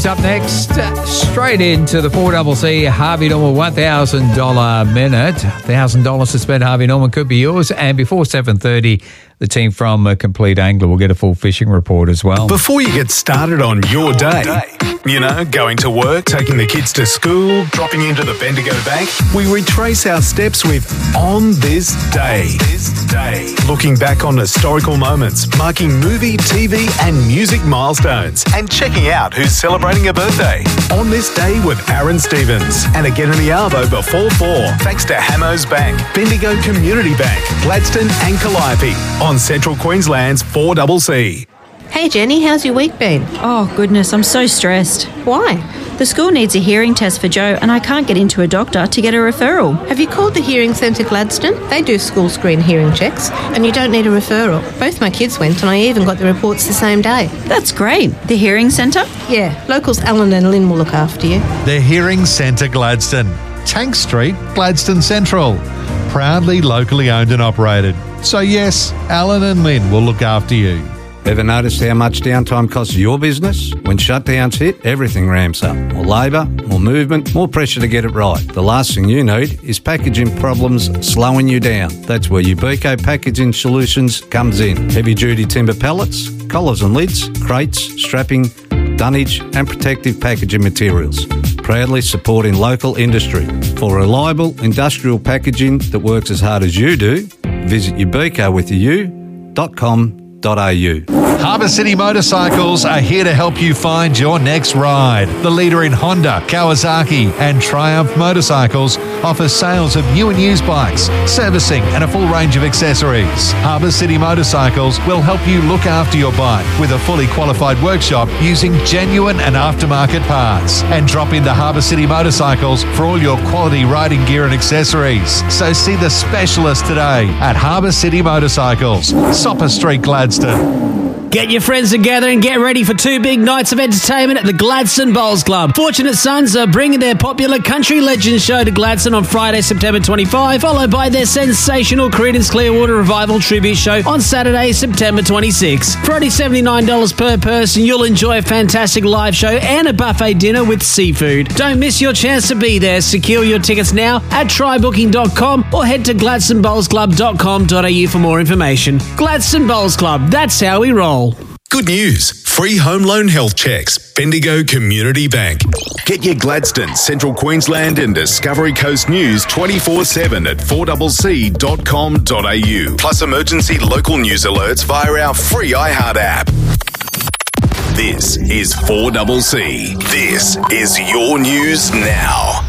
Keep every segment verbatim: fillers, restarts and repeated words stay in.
Up next, uh, straight into the four C C Harvey Norman one thousand dollars minute. one thousand dollars to spend, Harvey Norman, could be yours. And before seven thirty, the team from uh, Complete Angler will get a full fishing report as well. Before you get started on your day, you know, going to work, taking the kids to school, dropping into the Bendigo Bank, we retrace our steps with On This Day. This day. Looking back on historical moments, marking movie, T V and music milestones, and checking out who's celebrating a birthday. On This Day with Aaron Stevens. And again in the Arvo before four, thanks to Hamos Bank, Bendigo Community Bank, Gladstone and Calliope on Central Queensland's four C C. Hey Jenny, how's your week been? Oh goodness, I'm so stressed. Why? The school needs a hearing test for Joe and I can't get into a doctor to get a referral. Have you called the Hearing Centre Gladstone? They do school screen hearing checks and you don't need a referral. Both my kids went and I even got the reports the same day. That's great. The Hearing Centre? Yeah, locals Alan and Lynn will look after you. The Hearing Centre Gladstone. Tank Street, Gladstone Central. Proudly locally owned and operated. So yes, Alan and Lynn will look after you. Ever noticed how much downtime costs your business? When shutdowns hit, everything ramps up. More labour, more movement, more pressure to get it right. The last thing you need is packaging problems slowing you down. That's where Ubico Packaging Solutions comes in. Heavy-duty timber pallets, collars and lids, crates, strapping, dunnage and protective packaging materials. Proudly supporting local industry. For reliable industrial packaging that works as hard as you do, visit ubico with a u dot com dot a u. Harbour City Motorcycles are here to help you find your next ride. The leader in Honda, Kawasaki and Triumph motorcycles offers sales of new and used bikes, servicing and a full range of accessories. Harbour City Motorcycles will help you look after your bike with a fully qualified workshop using genuine and aftermarket parts. And drop into Harbour City Motorcycles for all your quality riding gear and accessories. So see the specialist today at Harbour City Motorcycles, Sopper Street, Gladstone. Get your friends together and get ready for two big nights of entertainment at the Gladstone Bowls Club. Fortunate Sons are bringing their popular Country Legends show to Gladstone on Friday, September twenty-fifth, followed by their sensational Creedence Clearwater Revival tribute show on Saturday, September twenty-sixth. For only seventy-nine dollars per person, you'll enjoy a fantastic live show and a buffet dinner with seafood. Don't miss your chance to be there. Secure your tickets now at try booking dot com or head to gladstone bowls club dot com dot a u for more information. Gladstone Bowls Club, that's how we roll. Good news. Free home loan health checks. Bendigo Community Bank. Get your Gladstone, Central Queensland and Discovery Coast news twenty-four seven at four c c dot com dot a u. Plus emergency local news alerts via our free iHeart app. This is four C C. This is your news now.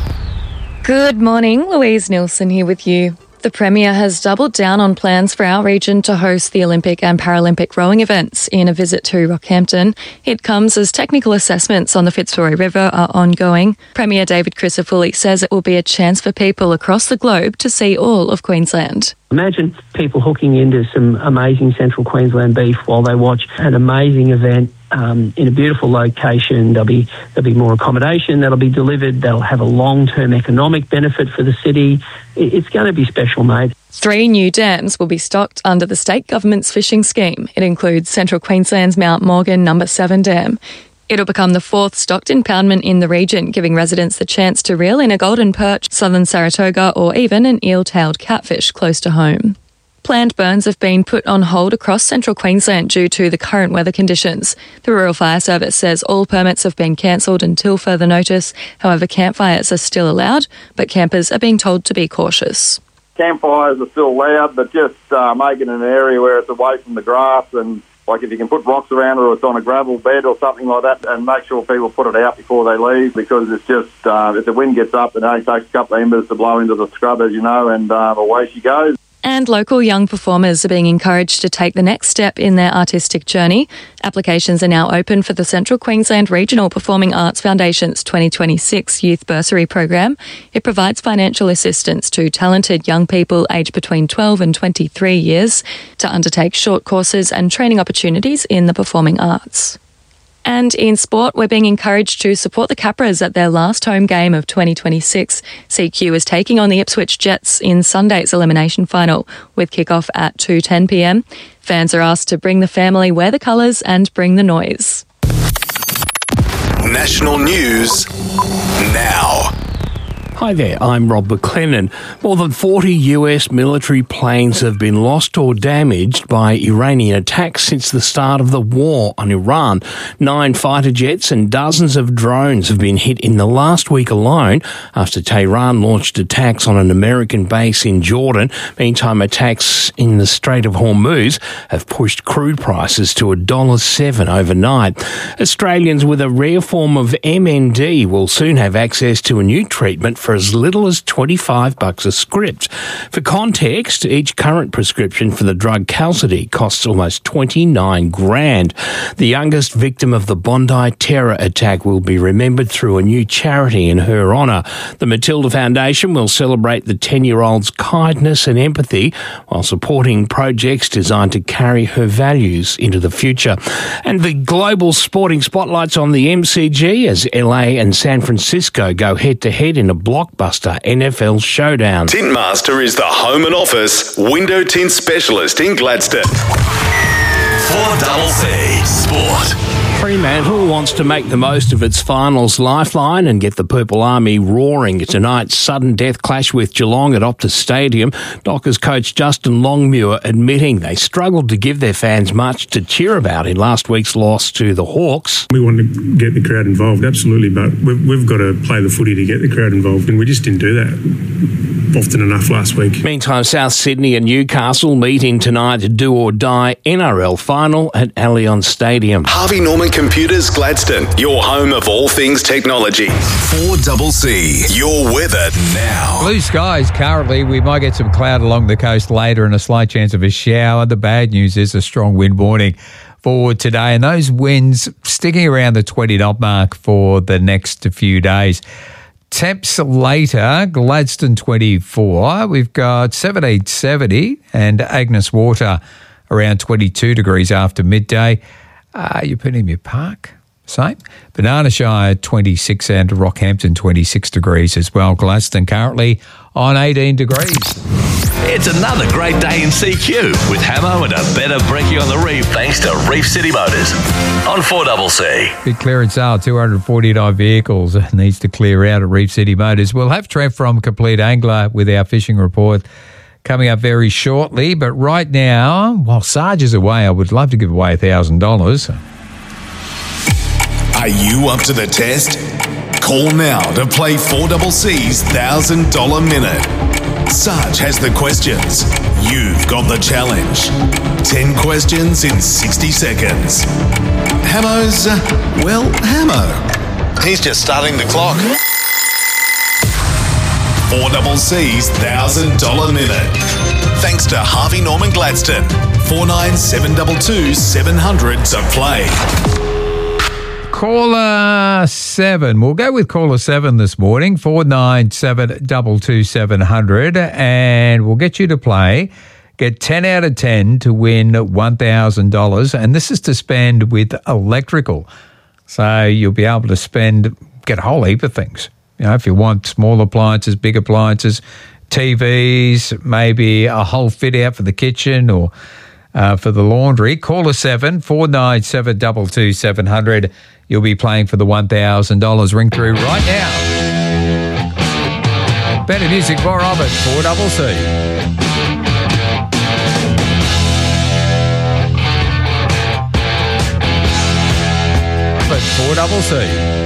Good morning, Louise Nilsson here with you. The Premier has doubled down on plans for our region to host the Olympic and Paralympic rowing events in a visit to Rockhampton. It comes as technical assessments on the Fitzroy River are ongoing. Premier David Crisafulli says it will be a chance for people across the globe to see all of Queensland. Imagine people hooking into some amazing Central Queensland beef while they watch an amazing event um, in a beautiful location. There'll be there'll be more accommodation that'll be delivered. They'll have a long-term economic benefit for the city. It's going to be special, mate. Three new dams will be stocked under the state government's fishing scheme. It includes Central Queensland's Mount Morgan Number seven Dam. It'll become the fourth stocked impoundment in the region, giving residents the chance to reel in a golden perch, southern Saratoga or even an eel-tailed catfish close to home. Planned burns have been put on hold across Central Queensland due to the current weather conditions. The Rural Fire Service says all permits have been cancelled until further notice. However, campfires are still allowed, but campers are being told to be cautious. Campfires are still allowed, but just uh, make it an area where it's away from the grass, and like if you can put rocks around it or it's on a gravel bed or something like that, and make sure people put it out before they leave, because it's just, uh, if the wind gets up, it only takes a couple of embers to blow into the scrub, as you know, and uh, away she goes. And local young performers are being encouraged to take the next step in their artistic journey. Applications are now open for the Central Queensland Regional Performing Arts Foundation's twenty twenty-six Youth Bursary Program. It provides financial assistance to talented young people aged between twelve and twenty-three years to undertake short courses and training opportunities in the performing arts. And in sport, we're being encouraged to support the Capras at their last home game of twenty twenty-six. C Q is taking on the Ipswich Jets in Sunday's elimination final, with kickoff at two ten p m. Fans are asked to bring the family, wear the colours and bring the noise. National news now. Hi there, I'm Rob McLennan. More than forty U S military planes have been lost or damaged by Iranian attacks since the start of the war on Iran. Nine fighter jets and dozens of drones have been hit in the last week alone after Tehran launched attacks on an American base in Jordan. Meantime, attacks in the Strait of Hormuz have pushed crude prices to one dollar seven overnight. Australians with a rare form of M N D will soon have access to a new treatment for as little as twenty-five bucks a script. For context, each current prescription for the drug Qalsody costs almost twenty-nine grand. The youngest victim of the Bondi terror attack will be remembered through a new charity in her honour. The Matilda Foundation will celebrate the ten-year-old's kindness and empathy while supporting projects designed to carry her values into the future. And the global sporting spotlight's on the M C G as L A and San Francisco go head-to-head in a blockbuster N F L showdown. Tintmaster is the home and office window tint specialist in Gladstone. four C Sport. Fremantle wants to make the most of its finals lifeline and get the Purple Army roaring. Tonight's sudden death clash with Geelong at Optus Stadium. Dockers coach Justin Longmuir admitting they struggled to give their fans much to cheer about in last week's loss to the Hawks. We want to get the crowd involved, absolutely, but we've, we've got to play the footy to get the crowd involved, and we just didn't do that often enough last week. Meantime, South Sydney and Newcastle meet in tonight's do-or-die N R L final at Allianz Stadium. Harvey Norman Computers Gladstone, your home of all things technology. four C, your weather now. Blue skies currently. We might get some cloud along the coast later and a slight chance of a shower. The bad news is a strong wind warning for today, and those winds sticking around the twenty knot mark for the next few days. Temps later, Gladstone twenty-four. We've got seventeen seventy and Agnes Water around twenty-two degrees after midday. Uh, you put in your park, same. Banana Shire twenty-six and Rockhampton twenty-six degrees as well. Gladstone currently on eighteen degrees. It's another great day in C Q with Hamo and a better brekkie on the reef thanks to Reef City Motors on four C. Big clearance sale, two hundred forty-nine vehicles needs to clear out at Reef City Motors. We'll have Trev from Complete Angler with our fishing report coming up very shortly. But right now, while Sarge is away, I would love to give away one thousand dollars. Are you up to the test? Call now to play four C's one thousand dollars minute. Sarge has the questions. You've got the challenge. ten questions in sixty seconds. Hamo's, uh, well, Hamo. He's just starting the clock. four C's one thousand dollars minute. Thanks to Harvey Norman Gladstone. four nine seven two two seven hundred to play. Caller seven. We'll go with caller seven this morning, four nine seven two two seven hundred, and we'll get you to play. Get ten out of ten to win one thousand dollars, and this is to spend with electrical. So you'll be able to spend, get a whole heap of things. You know, if you want small appliances, big appliances, T Vs, maybe a whole fit out for the kitchen or uh, for the laundry, call us seven, four nine seven two two seven hundred. You'll be playing for the one thousand dollars. Ring through right now. Better music, more of it, four C. four C.